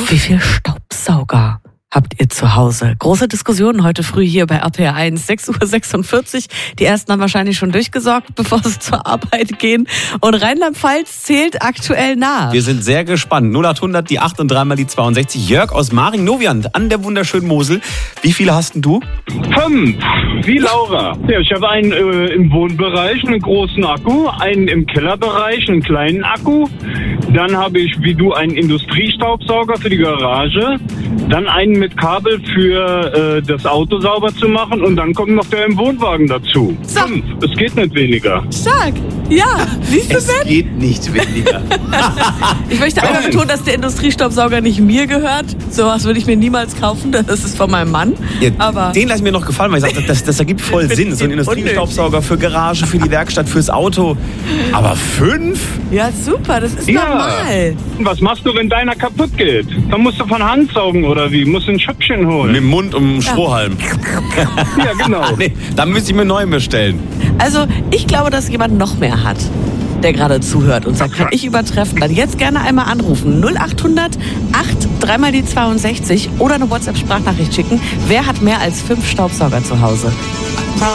Wie viel Staubsauger habt ihr zu Hause? Große Diskussionen heute früh hier bei RPR 1, 6:46 Uhr. Die ersten haben wahrscheinlich schon durchgesorgt, bevor sie zur Arbeit gehen. Und Rheinland-Pfalz zählt aktuell nach. Wir sind sehr gespannt. 0800, die 8 und 3 mal die 62. Jörg aus Maring-Noviand an der wunderschönen Mosel. Wie viele hast denn du? 5, wie Laura. Ja, ich habe einen im Wohnbereich, einen großen Akku, einen im Kellerbereich, einen kleinen Akku. Dann habe ich, wie du, einen Industriestaubsauger für die Garage. Dann einen mit Kabel für das Auto sauber zu machen. Und dann kommt noch der im Wohnwagen dazu. So. 5, es geht nicht weniger. Stark. Ja, siehst du, Es Ben? geht nicht weniger. Ich möchte einmal betonen, dass der Industriestaubsauger nicht mir gehört. Sowas würde ich mir niemals kaufen. Das ist von meinem Mann. Ja, Aber den lasse ich mir noch gefallen, weil ich sage, das ergibt voll Sinn. So ein Industriestaubsauger für Garage, für die Werkstatt, fürs Auto. Aber 5? ja, super. Das ist Ja. normal. Was machst du, wenn deiner kaputt geht? Dann musst du von Hand saugen oder wie? Musst du ein Schöppchen holen? Mit dem Mund um den Strohhalm. Ja, genau. Nee, dann müsste ich mir neu bestellen. Also, ich glaube, dass jemand noch mehr hat, der gerade zuhört und sagt, kann ich übertreffen, dann jetzt gerne einmal anrufen. 0800 8 3 mal die 62 oder eine WhatsApp-Sprachnachricht schicken. Wer hat mehr als 5 Staubsauger zu Hause?